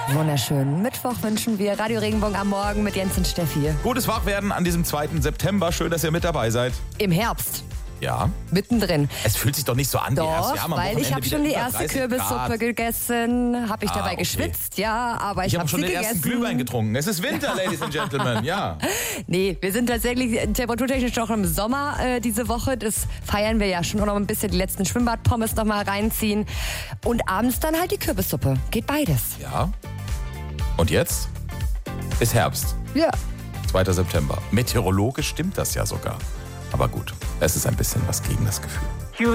Wunderschön. Mittwoch wünschen wir Radio Regenbogen am Morgen mit Jens und Steffi. Gutes Wachwerden an diesem 2. September. Schön, dass ihr mit dabei seid. Im Herbst. Ja. Mittendrin. Es fühlt sich doch nicht so an wie erst. Doch, Wir haben am weil ich Wochenende habe wieder schon die über erste 30 Kürbissuppe Grad. gegessen. Habe ich dabei okay. geschwitzt, ja, aber ich Ich habe habe schon sie den ersten gegessen. Glühwein getrunken. Es ist Winter, Ladies and Gentlemen, ja. Nee, wir sind tatsächlich temperaturtechnisch doch im Sommer diese Woche. Das feiern wir ja schon. Und noch ein bisschen die letzten Schwimmbadpommes noch mal reinziehen. Und abends dann halt die Kürbissuppe. Geht beides. Ja. Und jetzt ist Herbst, Ja. 2. September. Meteorologisch stimmt das ja sogar. Aber gut, es ist ein bisschen was gegen das Gefühl.